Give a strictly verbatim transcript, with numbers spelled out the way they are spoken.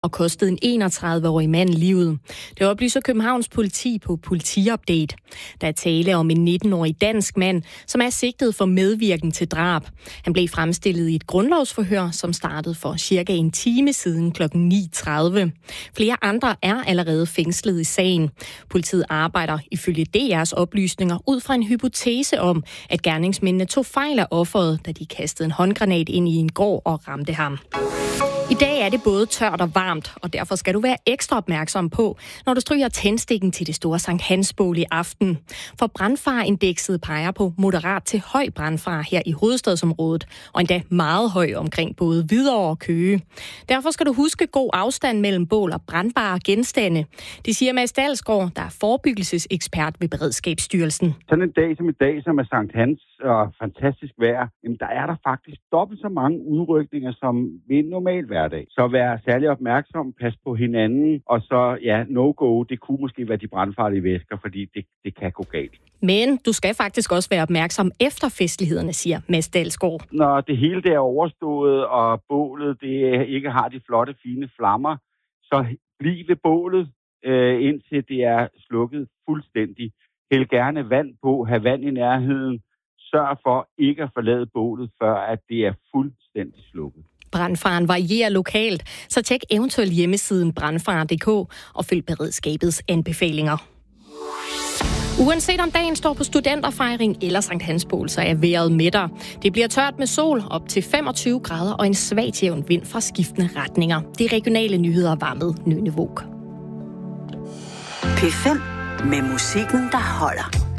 og kostede en enogtredive-årig mand livet. Det oplyser Københavns politi på Politiupdate. Der er tale om en nitten-årig dansk mand, som er sigtet for medvirken til drab. Han blev fremstillet i et grundlovsforhør, som startede for cirka en time siden klokken ni tredive. Flere andre er allerede fængslet i sagen. Politiet arbejder ifølge D R's oplysninger ud fra en hypotese om, at gerningsmændene tog fejl af offeret, da de kastede en håndgranat ind i en gård og ramte ham. I dag er det både tørt og varmt, og derfor skal du være ekstra opmærksom på, når du stryger tændstikken til det store Sankt Hans-bål i aften. For brandfareindekset peger på moderat til høj brandfare her i hovedstadsområdet, og endda meget høj omkring både Hvidovre og Køge. Derfor skal du huske god afstand mellem bål og brandbare genstande. Det siger Mads Dalsgaard, der er forebyggelsesekspert ved Beredskabsstyrelsen. Sådan en dag som i dag, som er Sankt Hans og fantastisk vejr, jamen der er der faktisk dobbelt så mange udrykninger som ved en normal hverdag. Så vær særlig opmærksom, pas på hinanden, og så ja, no-go, det kunne måske være de brandfarlige væsker, fordi det, det kan gå galt. Men du skal faktisk også være opmærksom efter festlighederne, siger Mads Dalsgaard. Når det hele det er overstået, og bålet det ikke har de flotte, fine flammer, så bliv ved bålet, øh, indtil det er slukket fuldstændig. Hæld gerne vand på, have vand i nærheden. Sørg for ikke at forlade bålet, før at det er fuldstændig slukket. Brandfaren varierer lokalt, så tjek eventuelt hjemmesiden brandfare punktum d k og følg beredskabets anbefalinger. Uanset om dagen står på studenterfejring eller Sankt Hans-bål, så er vejret mætter. Det bliver tørt med sol op til femogtyve grader og en svagt jævn vind fra skiftende retninger. De regionale nyheder var med Nøgne Våg. P fem med musikken, der holder.